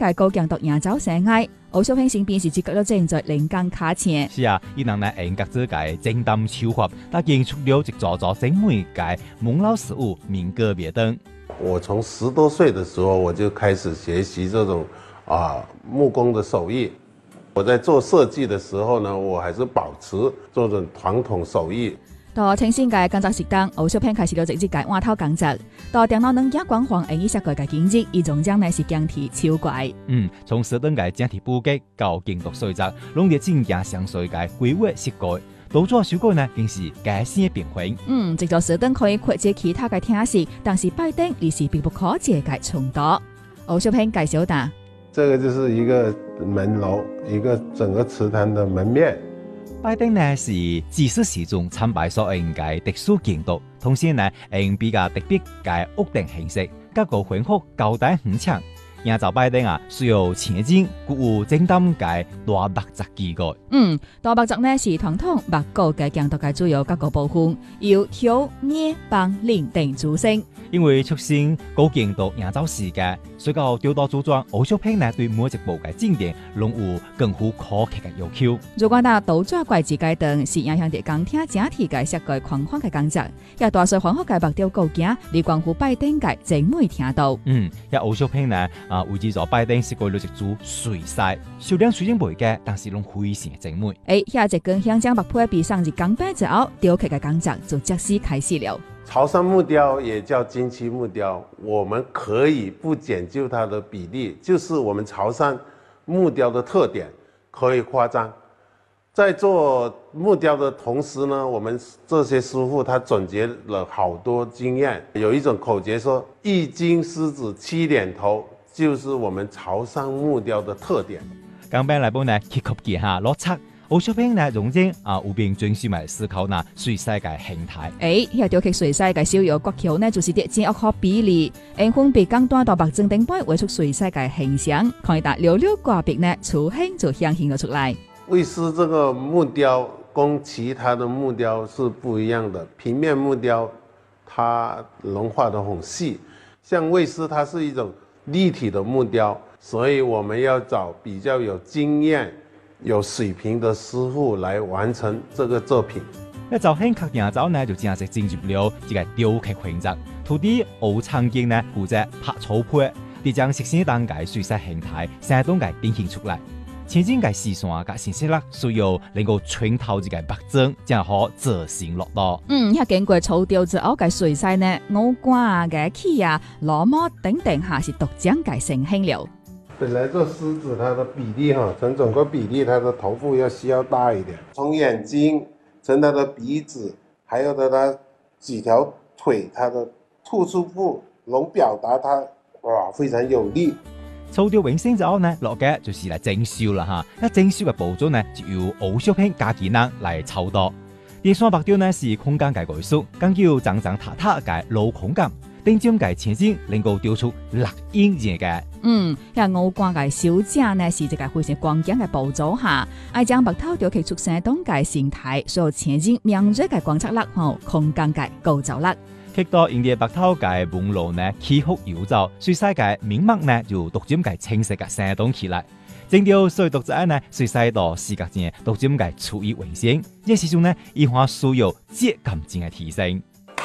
嘅高強度贏走世界。歐小平身邊是接觸到正在靈感卡錢。 是啊，伊人呢應該自己精擔手法，但研出了一座精美嘅蒙老師傅民歌別燈。 我從10多歲的時候，我就開始學習這種木工的手藝。我在做設計的時候呢，我還是保持這種傳統手藝。 到清新嘅工作時間，歐小平開始了直接嘅換頭工作。到電腦能力光環，應以設計嘅經濟，伊總將呢是講題超怪。 從設定嘅整體佈局到建築水質，攏列正也相隨嘅規劃設計。到咗修改呢，更是改善變化。 這座設定可以擴接其他嘅廳室，但是擺燈亦是必不可借嘅重多。歐小平介紹的， 這個就是一個門樓，一個整個祠堂的門面。 擺燈呢是祭祀時中參拜所用嘅特殊建築，同時呢用比較特別嘅屋頂形式，加個混合高低很強。營造擺燈需要前景，具有正當嘅大木質結構。 大木質呢是傳統木構嘅建築嘅主要各個部分，由條、葉、棒、鈴等組成。 因為出現高建築營造時間，所以到調度組裝，歐小平呢對每一部嘅景點攏有更富苛刻嘅要求。 如果打倒轉軌置階燈，是影響到鋼鐵整體嘅設計框框嘅工作，也大細環學嘅木雕構件，嚟關乎擺燈嘅精美程度。 也歐小平呢為之做擺燈設計了一組水曬，數量雖然袂嘅，但是攏非常精美。 下一根香將木片比上至鋼板之後，雕刻嘅工作就正式開始了。 潮汕木雕也叫金漆木雕，我們可以不講究它的比例，就是我們潮汕木雕的特點，可以誇張。在做木雕的同時呢，我們這些師傅他總結了好多經驗，有一種口訣說“一金獅子七臉頭”，就是我們潮汕木雕的特點。 鋼板來本呢，結合結下邏輯。歐小平呢，用正有並專注埋思考呢水洗嘅形態。 要雕刻水洗嘅小油骨橋呢，就是啲正確比例，分別更多到白正頂杯畫出水洗嘅形象，可以達溜溜掛壁呢，粗輕就顯現咗出來。 魏師這個木雕跟其他的木雕是不一樣的，平面木雕它能畫得很細，像魏師它是一種立體的木雕，所以我們要找比較有經驗、有水平的師傅來完成這個作品。 一就興刻營造呢，就正式進入了這個雕刻環節。徒弟歐長經呢，負責拍草胚，並將實際當嘅水洗形態相當嘅定型出來。前景嘅視線嘅信息啦，需要能夠穿透這個白針，才可執行落到。 經過草雕之後嘅水洗呢，五官嘅器螺帽等等下是獨將嘅成型了。 本來做獅子，它的比例從整個比例，它的頭部需要大一點，從眼睛，從它的鼻子，還有它幾條腿，它的突出部，能表達它非常有力。 草雕完成之後呢，落嘅就是嚟整修啦嚇。一整修嘅步驟呢，就由歐小平加技能嚟操作。第三木雕呢是空間嘅藝術，講究整整塌塌嘅鏤空間。頂尖嘅前景能夠雕出立影嘢嘅。 五官嘅小隻呢是一個非常關鍵嘅步驟下，愛將木頭雕刻出相當嘅形態，所有前景明銳嘅觀察力和空間嘅構造力。 刻到印度木頭嘅紋路呢，起伏遊走，水洗嘅面目呢就獨佔嘅清晰嘅生動起來。整條水讀者呢，水洗到視覺間獨佔嘅處於榮先，這時候呢，一項需要質感性嘅提升。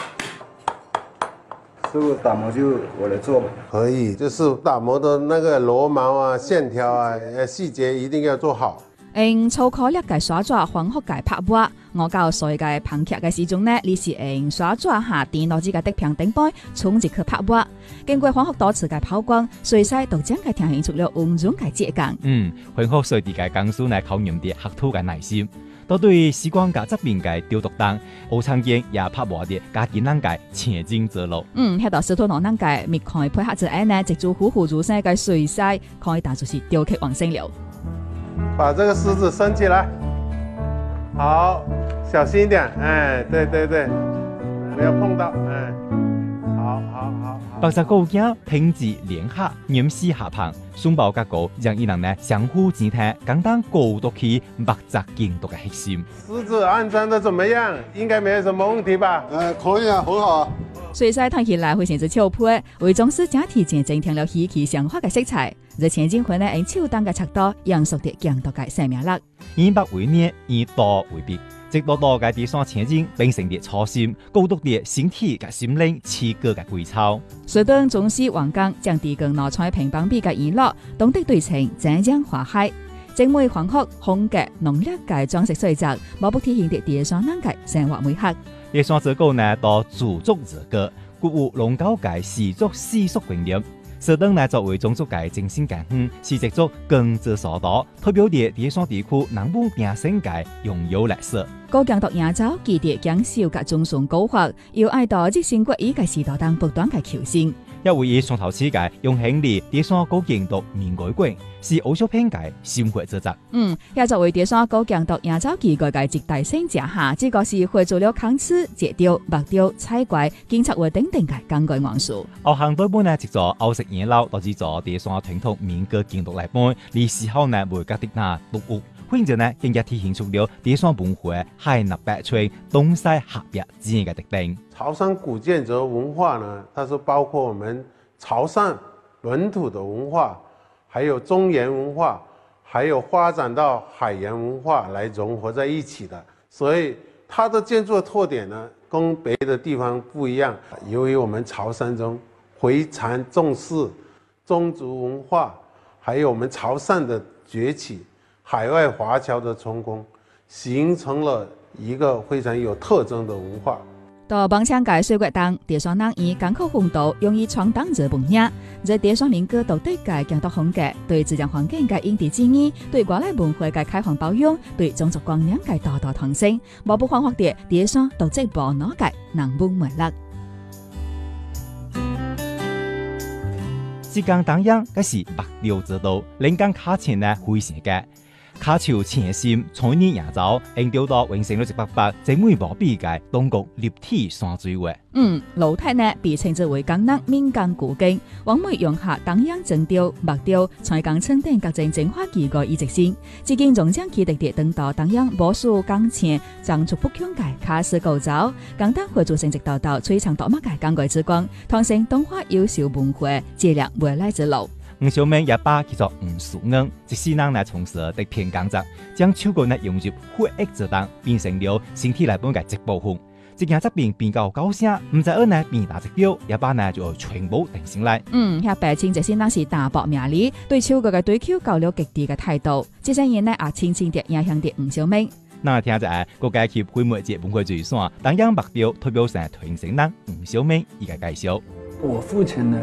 師傅打磨就我來做吧。 可以，就是打磨的那個螺毛線條細節一定要做好。 粗顆粒嘅刷爪，黃褐嘅拍畫，我教水嘅烹劇嘅時鐘呢，你是刷爪下電腦機嘅滴平頂杯，衝擊去拍畫。經過黃褐多次嘅拋光，水洗獨將嘅呈現出了溫柔嘅質感。 黃褐水滴嘅工書呢，考驗啲學徒嘅耐心。都對時光嘅側面嘅雕獨燈，歐長經也拍磨啲加技能嘅前進之路。 喺度師徒兩人嘅密開配合之下呢，藉住虎虎如生嘅水洗，可以打出是雕刻完成了。 把這個獅子升起來，好，小心一點，對對對，不要碰到，好。 白色構件拼接連下，嚴絲下棚，雙胞結構讓伊人呢相互之間簡單高度起木質建築嘅核心。 獅子安裝得怎麼樣？應該沒有什麼問題吧？ 可以啊，很好啊。 水晒睇起來非常之俏皮，為裝飾整體漸增添了喜氣祥和嘅色彩。這前景會呢用手動嘅尺度，樣熟啲強度嘅生命力。 以白為面，以刀為筆，直到多嘅地上前景變成啲初心，高度啲身體嘅心靈，刺激嘅歸巢。 水燈總是王剛將地更拿在平板比嘅娛樂，懂得對稱，真正花海。精美黃鶴、紅格、濃烈嘅裝飾水澤，無不體現啲地上人嘅生活美學。 地上這個呢，到祖族這個，鼓舞龍高界氏族世俗榮耀。水燈呢作為種族界精神感恩，是藉足耕作所到，代表啲地上地區南部邊生界擁有歷史。 高強獨亞洲基地將小格種上高學，要愛到即成國依個時代當不斷嘅求新。 一會以上頭世界用興利地上高強獨面改觀，是歐小偏界鮮活之作。 也作為地上高強獨亞洲基地嘅一大升價下，這個是會做了康刺、截雕、白雕、彩怪、檢測為等等嘅工具元素。 後行對本呢，藉助歐式演老，導致咗地上傳統民歌建築嚟本，歷史後呢每個的那獨屋，或者呢更加體現出了地上文化海納百川、東西合一之間嘅特點。 潮汕古建築文化呢，它是包括我們潮汕本土的文化，還有中原文化，還有發展到海洋文化來融合在一起的。所以它的建築特點呢，跟別的地方不一樣。由於我們潮汕中非常重視宗族文化，還有我們潮汕的崛起，海外華僑的成功，形成了一個非常有特徵的文化。 到幫腔界水國當，地上人以港口風度用以闖蕩這本領，在地上民歌到底界強獨風格，對自然環境嘅因地制宜，對外來文化嘅開放包容，對種族光亮嘅大大提升，無不歡學啲地上到即部腦界能不美麗。 浙江當陽嗰是白雕之都，臨江卡前呢非常嘅。卡潮前線從年亞洲，應調到完成咗100精美無比嘅東國立體山水畫。 老體呢被稱之為江南民間古景，往每用下當陽正雕、白雕、彩鋼稱等各種精華技藝以直線，至今仲將其特別等到當陽無數鋼前，長出不強嘅卡式構造，簡單會做成直道道璀璨奪目嘅鋼軌之光，傳承東華優秀文化，接亮未來之路。 吳小明也把叫做吳淑英，即使人來從事特片工作，將手工呢融入血液之中，變成了身體內本嘅一部分。這件作品比較高聲，唔在二呢變大隻雕，也把呢就全部定上來。 遐白青即使人是大薄命理，對手個嘅對手搞了極地嘅態度，這些人呢也輕輕地影響啲吳小明。 那聽着國家級會媒節文化最爽，當陽白雕代表成傳承人吳小明一個介紹。 我父親呢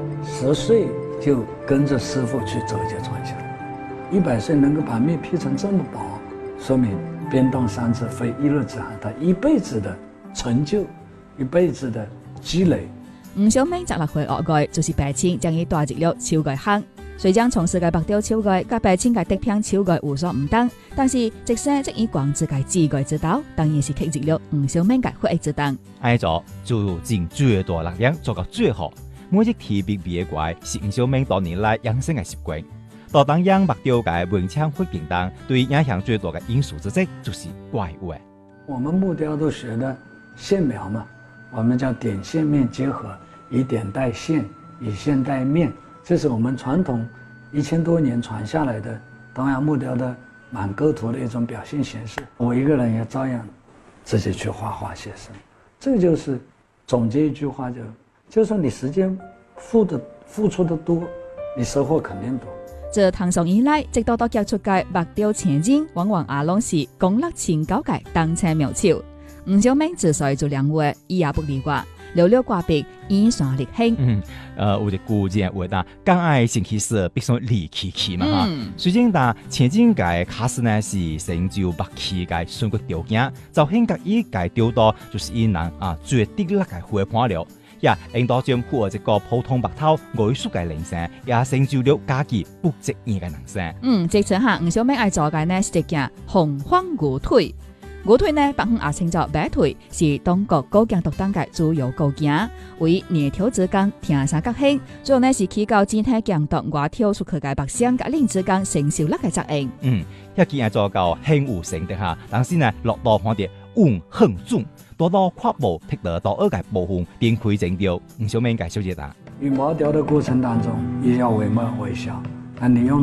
10歲就跟着師傅去走街串巷，100歲能夠把面劈成這麼薄，說明便當三尺非一日之寒，他一輩子的成就，一輩子的積累。 吳小明摘落去外蓋，就是白青將伊帶入了超蓋行。雖將從事嘅白雕超蓋，甲白青嘅特片超蓋無所唔同，但是即使即以廣之嘅自蓋之道，當然是刻入了吳小明嘅血液之中。 挨咗就盡最大力量做到最好。每一提別別怪是吳小明多年來養成嘅習慣。到當陽白雕嘅文昌會便當，對影響最多嘅因素之一就是怪物。 我們木雕都學的線描嘛，我們叫點線面結合，以點帶線，以線帶面，這是我們傳統1000多年傳下來的東洋木雕的滿構圖的一種表現形式。我一個人也照樣自己去畫畫寫生，這個就是總結一句話，就是說你時間付出的多，你收穫肯定多。 自唐宋以來，直到結出嘅白雕前景，往往也攏是功力前高嘅當前苗潮。吳小明之所以做兩位，伊也不例外，寥寥掛筆，以山立興。 有隻古人話啦，剛愛先起時，必須離其氣嘛哈。雖然但前景嘅卡斯呢是成就白氣嘅選舉條件，就興格以嘅雕刀就是以人最滴力嘅回判了。也引導將富一個普通白頭藝術嘅人生，也成就了家己不職業嘅人生。 直情下吳小明愛做嘅呢是一件紅方魚腿。魚腿呢，北方也稱作白腿，是東國高強獨當嘅主要構件，為捏條之工，天生較輕。主要呢是起到整體強獨外挑出去嘅白線甲靈之工承受力嘅責任。 一件係做到輕有成的哈，但是呢落到看啲稳很重，多到跨步踢得到二个部分，便可以整掉。小明介绍一下。 羽毛雕的过程当中，也要惟妙惟肖。那你用